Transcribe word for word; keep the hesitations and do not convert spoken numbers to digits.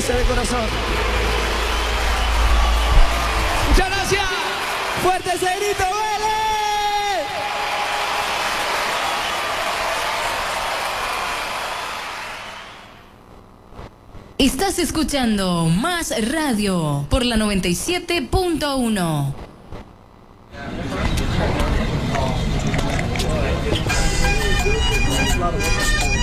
Gracias de corazón. Muchas gracias. Fuerte ese grito, Vélez. Estás escuchando Más Radio por la noventa y siete punto uno. Claro.